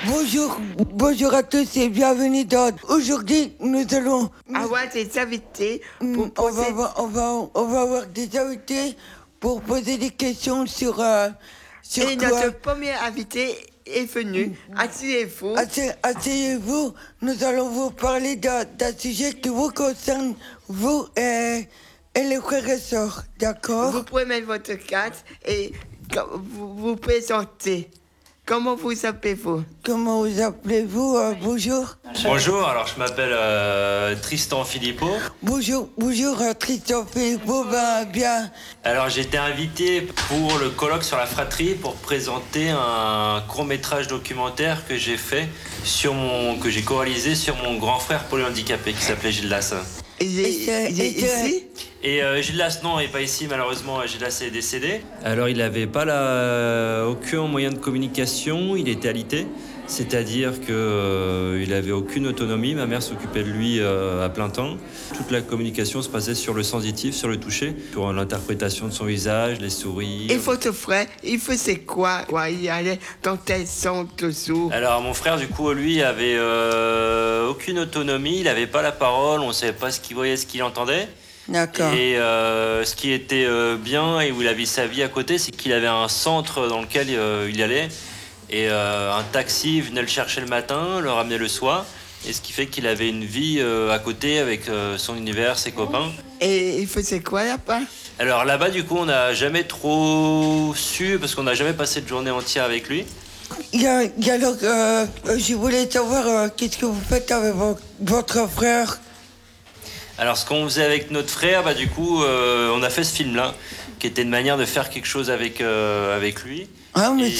bonjour à tous et bienvenue dans... Aujourd'hui, nous allons... avoir des invités pour on poser... va avoir des invités pour poser des questions sur Et quoi. notre premier invité est venu. Asseyez-vous. Asseyez-vous, nous allons vous parler d'un sujet qui vous concerne, vous et les frères et sœurs, d'accord? Vous pouvez mettre votre carte et vous présenter. Comment vous appelez-vous? Comment vous appelez-vous? Bonjour. Bonjour, alors je m'appelle Tristan Philippot. Bonjour, Tristan Philippot, bien. Alors j'ai été invité pour le colloque sur la fratrie pour présenter un court-métrage documentaire que j'ai fait que j'ai co-réalisé sur mon grand frère polyhandicapé qui s'appelait Gildas. Il est ici? Et Gildas, non, il n'est pas ici, malheureusement, Gildas est décédé. Alors il n'avait pas aucun moyen de communication, il était alité, c'est-à-dire qu'il n'avait aucune autonomie, ma mère s'occupait de lui à plein temps. Toute la communication se passait sur le sensitif, sur le toucher, sur l'interprétation de son visage, les sourires. Et votre frère, il faisait quoi? Il allait dans quel centre toujours? Alors mon frère, du coup, lui, avait aucune autonomie, il n'avait pas la parole, on ne savait pas ce qu'il voyait, ce qu'il entendait. D'accord. Et ce qui était bien et où il avait sa vie à côté, c'est qu'il avait un centre dans lequel il allait. Et un taxi venait le chercher le matin, le ramenait le soir. Et ce qui fait qu'il avait une vie à côté avec son univers, ses copains. Et il faisait quoi là-bas? Alors là-bas, du coup, on n'a jamais trop su, parce qu'on n'a jamais passé de journée entière avec lui. Alors, je voulais savoir qu'est-ce que vous faites avec votre frère? Alors ce qu'on faisait avec notre frère, du coup, on a fait ce film-là, qui était une manière de faire quelque chose avec lui. Ah, mais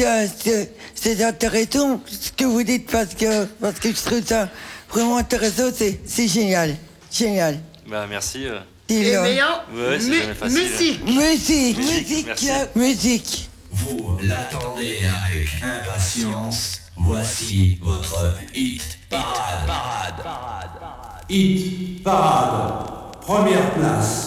c'est intéressant ce que vous dites parce que je trouve ça vraiment intéressant, c'est génial. Merci. Et meilleur, Ouais, c'est jamais facile. Musique. Vous l'attendez avec impatience. Voici votre hit parade. Hit parade. Première place.